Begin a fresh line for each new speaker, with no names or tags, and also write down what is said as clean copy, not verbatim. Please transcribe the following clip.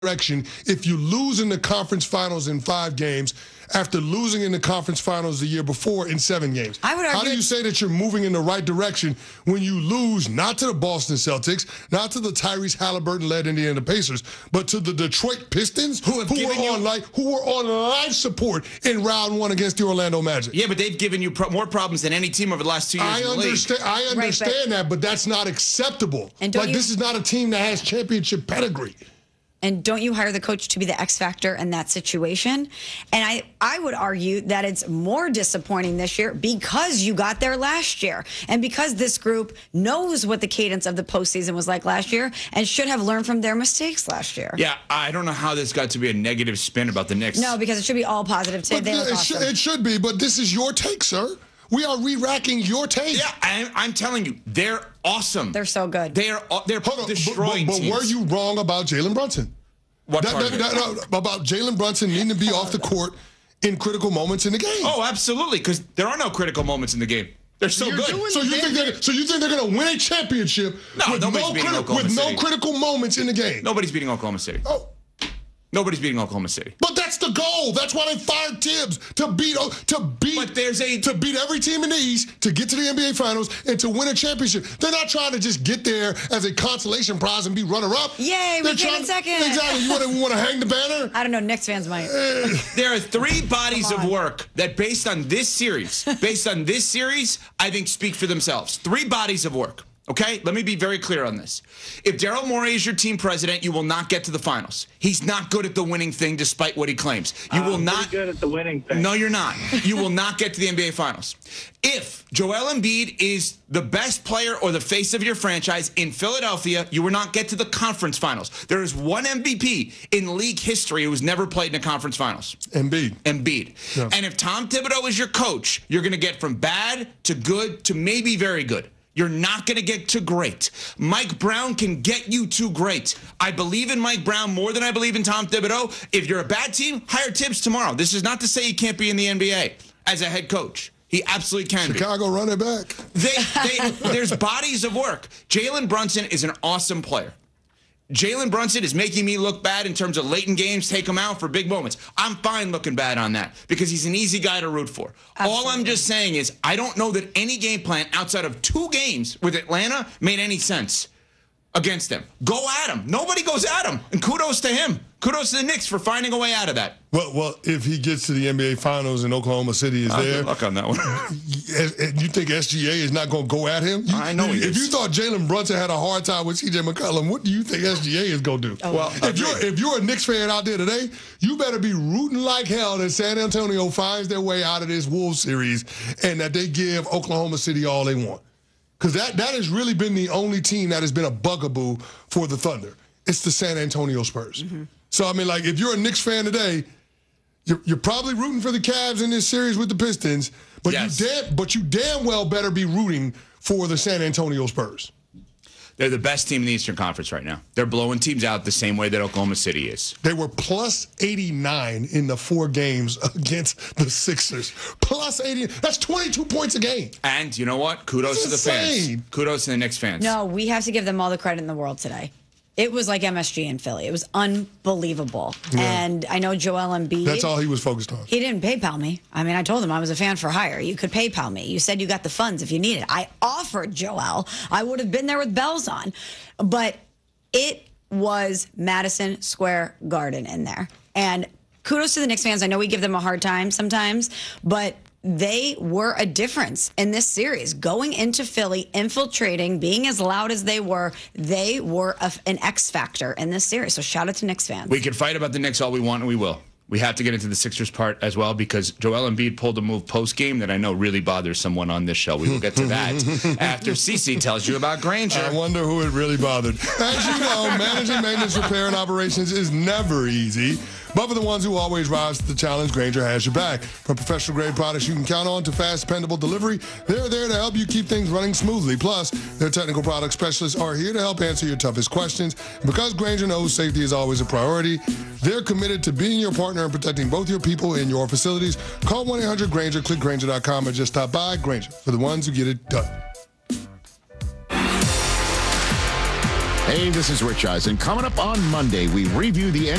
direction if you lose in the conference finals in 5 games after losing in the conference finals the year before in 7 games?
I would argue,
how do you say that you're moving in the right direction when you lose not to the Boston Celtics, not to the Tyrese Halliburton-led Indiana Pacers, but to the Detroit Pistons, who were on life support in round 1 against the Orlando Magic?
Yeah, but they've given you more problems than any team over the last 2 years in the league.
I understand that, but that's not acceptable. This is not a team that has championship pedigree.
And don't you hire the coach to be the X factor in that situation? And I would argue that it's more disappointing this year because you got there last year. And because this group knows what the cadence of the postseason was like last year and should have learned from their mistakes last year.
Yeah, I don't know how this got to be a negative spin about the Knicks.
No, because it should be all positive today. They look awesome.
It should be, but this is your take, sir. We are re-racking your take.
Yeah, I'm telling you, they're awesome.
They're so good.
They're destroying
but
teams.
were you wrong about Jalen Brunson?
What
about Jalen Brunson needing to be off the court in critical moments in the game?
Oh, absolutely, because there are no critical moments in the game. They're so good.
So you think they're going to win a championship with no critical moments in the game?
Nobody's beating Oklahoma City.
Oh.
Nobody's beating Oklahoma City.
But that's the goal. That's why they fired Tibbs, to beat every team in the East, to get to the NBA Finals, and to win a championship. They're not trying to just get there as a consolation prize and be runner-up.
Yay, we came in second.
Exactly. You want to hang the banner?
I don't know. Knicks fans might.
There are 3 bodies of work that, based on this series, I think speak for themselves. 3 bodies of work. Okay, let me be very clear on this. If Daryl Morey is your team president, you will not get to the finals. He's not good at the winning thing, despite what he claims. You will not.
Good at the winning thing.
No, you're not. You will not get to the NBA Finals. If Joel Embiid is the best player or the face of your franchise in Philadelphia, you will not get to the conference finals. There is one MVP in league history who has never played in a conference finals. Embiid. Yeah. And if Tom Thibodeau is your coach, you're going to get from bad to good to maybe very good. You're not going to get to great. Mike Brown can get you to great. I believe in Mike Brown more than I believe in Tom Thibodeau. If you're a bad team, hire Tibbs tomorrow. This is not to say he can't be in the NBA as a head coach. He absolutely can be.
Chicago, run it back.
There's bodies of work. Jalen Brunson is an awesome player. Jalen Brunson is making me look bad in terms of late in games, take him out for big moments. I'm fine looking bad on that because he's an easy guy to root for. Absolutely. All I'm just saying is I don't know that any game plan outside of 2 games with Atlanta made any sense against them. Go at him. Nobody goes at him. And kudos to him. Kudos to the Knicks for finding a way out of that.
Well, if he gets to the NBA Finals and Oklahoma City is there.
Good luck on that one.
You think SGA is not going to go at him?
I know he is.
If you thought Jalen Brunson had a hard time with CJ McCollum, what do you think SGA is going to do?
Oh, well,
if you're a Knicks fan out there today, you better be rooting like hell that San Antonio finds their way out of this Wolves series and that they give Oklahoma City all they want. Because that has really been the only team that has been a bugaboo for the Thunder. It's the San Antonio Spurs. Mm-hmm. So, I mean, like, if you're a Knicks fan today, you're probably rooting for the Cavs in this series with the Pistons, but yes. you damn well better be rooting for the San Antonio Spurs.
They're the best team in the Eastern Conference right now. They're blowing teams out the same way that Oklahoma City is.
They were plus 89 in the 4 games against the Sixers. Plus 80. That's 22 points a game.
And you know what? Kudos to the fans. Kudos to the Knicks fans.
No, we have to give them all the credit in the world today. It was like MSG in Philly. It was unbelievable. Yeah. And I know Joel Embiid.
That's all he was focused on.
He didn't PayPal me. I mean, I told him I was a fan for hire. You could PayPal me. You said you got the funds if you needed. I offered Joel. I would have been there with bells on. But it was Madison Square Garden in there. And kudos to the Knicks fans. I know we give them a hard time sometimes, but they were a difference in this series. Going into Philly, infiltrating, being as loud as they were an X factor in this series. So shout out to Knicks fans.
We can fight about the Knicks all we want, and we will. We have to get into the Sixers part as well because Joel Embiid pulled a move post-game that I know really bothers someone on this show. We will get to that after Cece tells you about Grainger.
I wonder who it really bothered. As you know, managing maintenance, repair, and operations is never easy. But for the ones who always rise to the challenge, Grainger has your back. From professional-grade products you can count on to fast, dependable delivery, they're there to help you keep things running smoothly. Plus, their technical product specialists are here to help answer your toughest questions. Because Grainger knows safety is always a priority, they're committed to being your partner and protecting both your people and your facilities. Call 1-800-GRAINGER, click Grainger.com, or just stop by. Grainger, for the ones who get it done.
Hey, this is Rich Eisen. Coming up on Monday, we review the